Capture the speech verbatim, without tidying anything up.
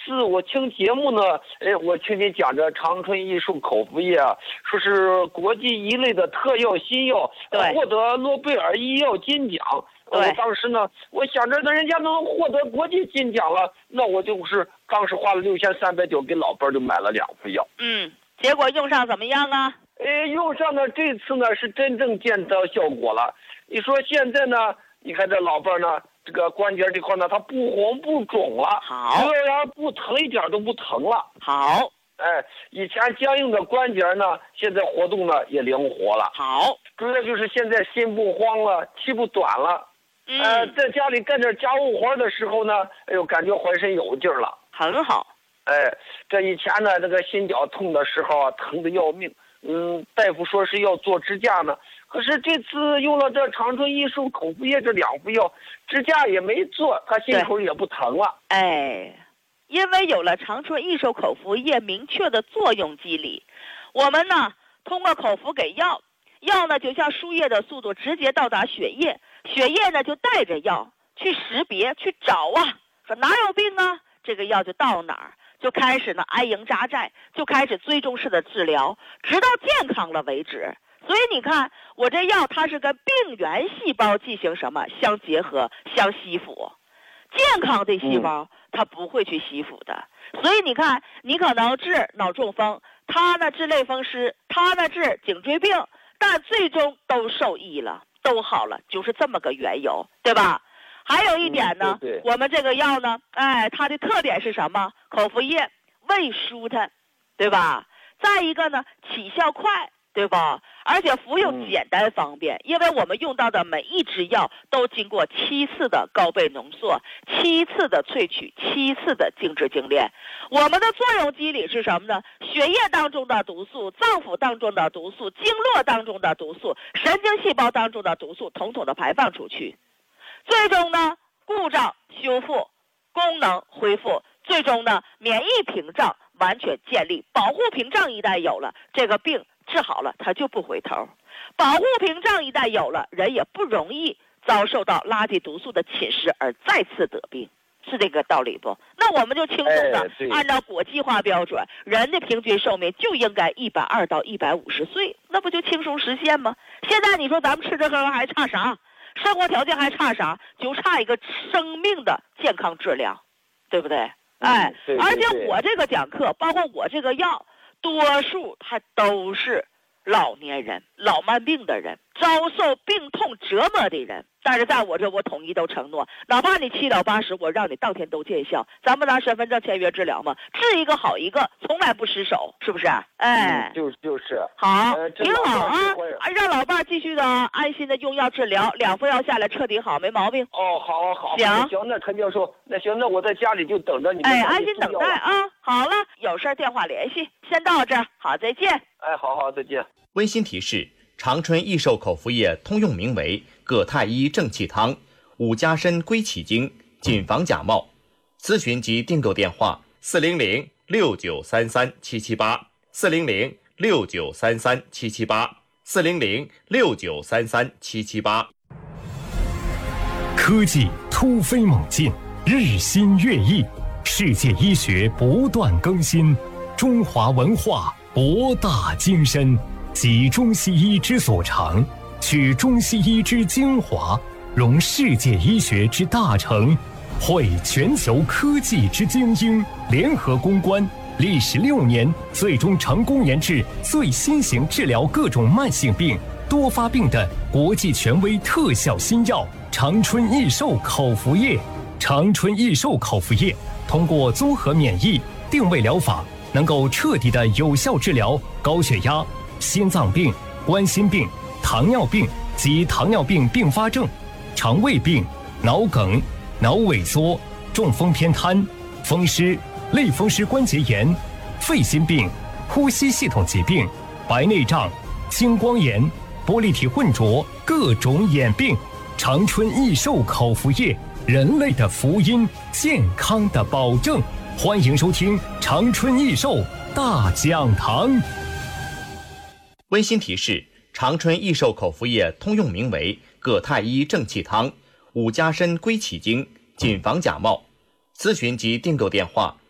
次我听节目呢，哎，我听你讲着长春益寿口服液啊，说是国际一类的特药新药， 对， 获得诺贝尔医药金奖。 对， 我当时呢，我想着那人家能获得国际金奖了，那我就是当时花了六千三百九给老伴儿就买了两副药。 嗯，结果用上怎么样啊？ 哎，用上呢，这次呢是真正见到效果了。你说现在呢，你看这老伴儿呢，这个关节这块呢，它不红不肿了， 好， 虽然不疼，一点都不疼了。 好， 哎，以前僵硬的关节呢，现在活动呢也灵活了。 好， 主要就是现在心不慌了，气不短了。 嗯， 呃，在家里干点家务活的时候呢，哎呦，感觉浑身有劲儿了， 很好。 哎，这以前呢，那个心绞痛的时候啊，疼得要命。嗯，大夫说是要做支架呢，可是这次用了这长春益寿口服液这两副药，支架也没做，他心口也不疼了。 哎，因为有了长春益寿口服液明确的作用机理，我们呢通过口服给药，药呢就像输液的速度直接到达血液，血液呢就带着药去识别去找啊，说哪有病啊，这个药就到哪儿。就开始呢安营扎寨，就开始追踪式的治疗，直到健康了为止。所以你看，我这药它是跟病原细胞进行什么相结合、相吸附，健康的细胞它不会去吸附的。所以你看，你可能治脑中风，他呢治类风湿，他呢治颈椎病，但最终都受益了，都好了，就是这么个缘由，对吧？还有一点呢、 嗯对对， 我们这个药呢，哎，它的特点是什么？口服液胃舒坦，对吧？再一个呢，起效快，对吧？而且服用简单方便，嗯、因为我们用到的每一支药都经过七次的高倍浓缩、七次的萃取、七次的精制精炼。我们的作用机理是什么呢？血液当中的毒素、脏腑当中的毒素、经络当中的毒素、神经细胞当中的毒素，统统的排放出去。最终呢，故障修复，功能恢复，最终呢，免疫屏障完全建立。保护屏障一旦有了，这个病治好了，它就不回头。保护屏障一旦有了，人也不容易遭受到垃圾毒素的侵蚀而再次得病，是这个道理不？那我们就轻松的、 哎、 按照国际化标准，人的平均寿命就应该一百二到一百五十岁，那不就轻松实现吗？现在你说咱们吃吃喝喝还差啥？生活条件还差啥？就差一个生命的健康质量，对不对？哎， 对对对， 而且我这个讲课，包括我这个药，多数它都是老年人、老慢病的人，遭受病痛折磨的人。但是在我这，我统一都承诺，哪怕你七老八十，我让你当天都见效。咱不拿身份证签约治疗吗？治一个好一个，从来不失手，是不是？哎， 嗯、就是就是。 好， 呃、 挺好啊，让老伴儿继续的安心的用药治疗，两副药下来彻底好，没毛病。 哦，好，好，好， 行， 行，那陈教授，那行，那我在家里就等着你。 哎，安心等待啊。好了，有事电话联系，先到这儿，好，再见。 哎，好好，再见。 温馨提示：长春益寿口服液通用名为葛太医正气汤、五加参归气经，谨防假冒。咨询及订购电话：四零零六九三三七七八，四零零六九三三七七八，四零零六九三三七七八。 科技突飞猛进，日新月异，世界医学不断更新，中华文化博大精深，集中西医之所长，取中西医之精华，融世界医学之大成，汇全球科技之精英，联合攻关，历时六年，最终成功研制最新型治疗各种慢性病、多发病的国际权威特效新药长春益寿口服液。长春益寿口服液通过综合免疫定位疗法，能够彻底的有效治疗高血压、心脏病、冠心病、糖尿病及糖尿病并发症、肠胃病、脑梗、脑萎缩、中风偏瘫、风湿、类风湿关节炎、肺心病、呼吸系统疾病、白内障、青光眼、玻璃体混浊各种眼病。长春益寿口服液，人类的福音，健康的保证。欢迎收听长春益寿大讲堂。 温馨提示：长春益寿口服液通用名为葛太医正气汤、五加参归气经，谨防假冒。咨询及订购电话：